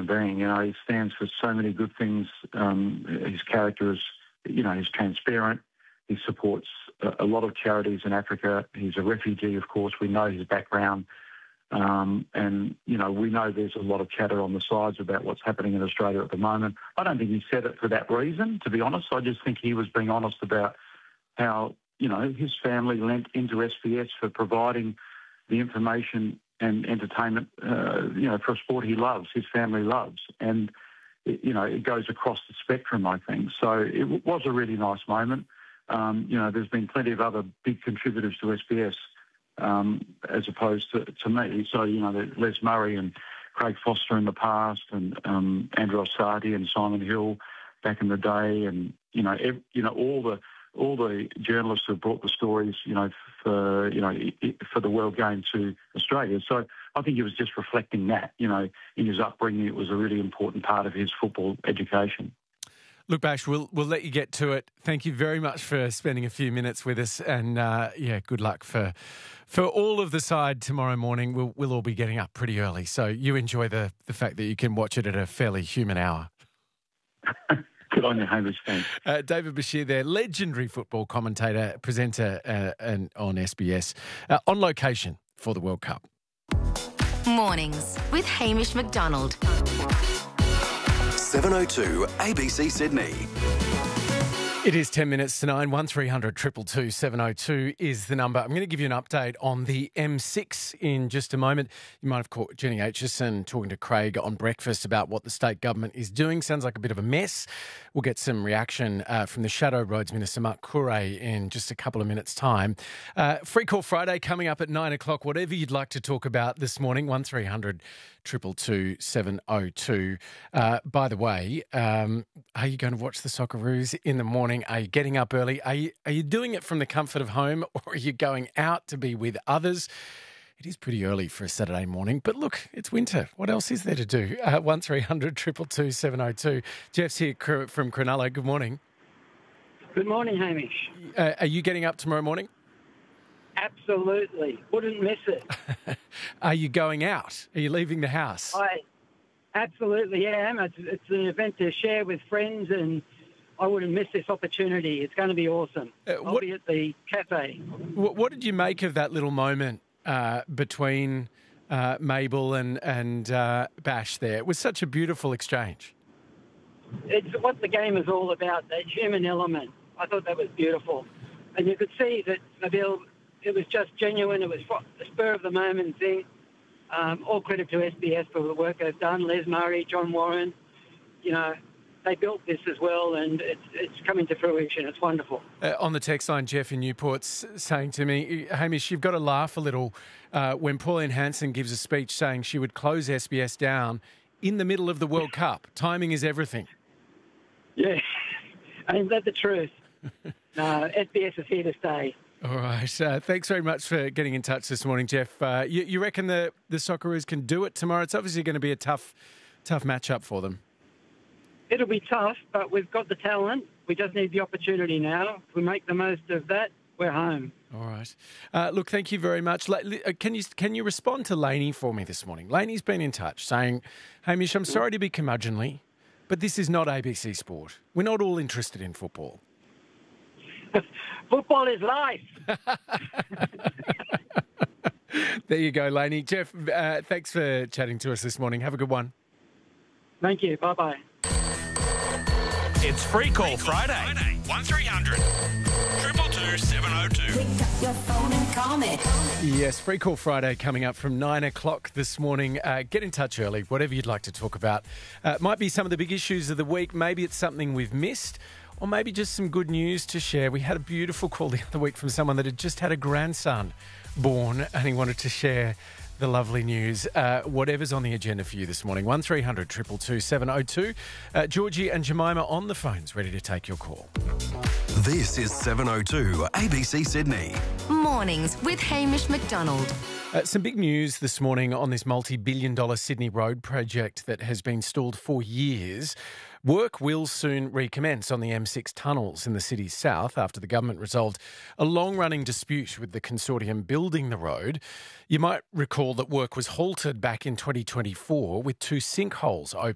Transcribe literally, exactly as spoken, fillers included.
human being. You know, he stands for so many good things. Um, his character is, you know, he's transparent. He supports a, a lot of charities in Africa. He's a refugee, of course. We know his background. Um, and, you know, we know there's a lot of chatter on the sides about what's happening in Australia at the moment. I don't think he said it for that reason, to be honest. I just think he was being honest about how, you know, his family lent into S B S for providing the information and entertainment, uh, you know, for a sport he loves, his family loves. And, it, you know, it goes across the spectrum, I think. So it w- was a really nice moment. Um, you know, there's been plenty of other big contributors to S B S. Um, as opposed to, to me. So, you know, Les Murray and Craig Foster in the past, and um, Andrew Osati and Simon Hill back in the day, and, you know, ev- you know, all the all the journalists who brought the stories, you know, for, you know, for the World Game to Australia. So I think he was just reflecting that, you know, in his upbringing. It was a really important part of his football education. Look, Bash, we'll we'll let you get to it. Thank you very much for spending a few minutes with us, and uh, yeah, good luck for for all of the side tomorrow morning. We'll we'll all be getting up pretty early, so you enjoy the the fact that you can watch it at a fairly human hour. Good on you, Hamish. Thanks. Uh, David Bashir there, legendary football commentator, presenter uh, and on S B S, uh, on location for the World Cup. Mornings with Hamish McDonald. seven oh two A B C Sydney. It is ten minutes to nine. one three hundred two two two seven oh two is the number. I'm going to give you an update on the M six in just a moment. You might have caught Jenny Aitchison talking to Craig on breakfast about what the state government is doing. Sounds like a bit of a mess. We'll get some reaction uh, from the Shadow Roads Minister, Mark Curray, in just a couple of minutes' time. Uh, Free Call Friday coming up at nine o'clock. Whatever you'd like to talk about this morning, one three hundred two two two seven oh two. Uh, by the way, um, are you going to watch the Socceroos in the morning? Are you getting up early? Are you, are you doing it from the comfort of home, or are you going out to be with others? It is pretty early for a Saturday morning, but look, it's winter. What else is there to do? Uh, one three hundred two two two seven oh two. Jeff's here from Cronulla. Good morning. Good morning, Hamish. Uh, are you getting up tomorrow morning? Absolutely. Wouldn't miss it. Are you going out? Are you leaving the house? I absolutely am. It's, it's an event to share with friends, and I wouldn't miss this opportunity. It's going to be awesome. Uh, I'll what, be at the cafe. What, what did you make of that little moment uh, between uh, Mabel and, and uh, Bash there? It was such a beautiful exchange. It's what the game is all about, that human element. I thought that was beautiful. And you could see that Mabel, it was just genuine. It was a spur-of-the-moment thing. Um, all credit to S B S for the work they've done. Les Murray, John Warren, you know, they built this as well, and it's it's coming to fruition. It's wonderful. Uh, on the text line, Jeff in Newport's saying to me, Hamish, you've got to laugh a little uh, when Pauline Hanson gives a speech saying she would close S B S down in the middle of the World Cup. Timing is everything. Yeah, ain't that the truth? No, S B S is here to stay. All right. Uh, thanks very much for getting in touch this morning, Jeff. Uh, you, you reckon the, the Socceroos can do it tomorrow? It's obviously going to be a tough, tough matchup for them. It'll be tough, but we've got the talent. We just need the opportunity now. If we make the most of that, we're home. All right. Uh, look, thank you very much. Can you can you respond to Laney for me this morning? Laney's been in touch saying, Hamish, I'm sorry to be curmudgeonly, but this is not A B C Sport. We're not all interested in football. Football is life. There you go, Laney. Jeff, uh, thanks for chatting to us this morning. Have a good one. Thank you. Bye-bye. It's Free Call Friday. one three hundred two two two seven oh two. Pick up your phone and call me. Yes, Free Call Friday coming up from nine o'clock this morning. Uh, get in touch early, whatever you'd like to talk about. Uh, might be some of the big issues of the week. Maybe it's something we've missed, or maybe just some good news to share. We had a beautiful call the other week from someone that had just had a grandson born, and he wanted to share the lovely news. Uh, whatever's on the agenda for you this morning. one three hundred two two two seven oh two. Uh, Georgie and Jemima on the phones, ready to take your call. This is seven oh two A B C Sydney. Mornings with Hamish McDonald. Uh, some big news this morning on this multi-billion dollar Sydney Road project that has been stalled for years. Work will soon recommence on the M six tunnels in the city's south after the government resolved a long-running dispute with the consortium building the road. You might recall that work was halted back in twenty twenty-four with two sinkholes open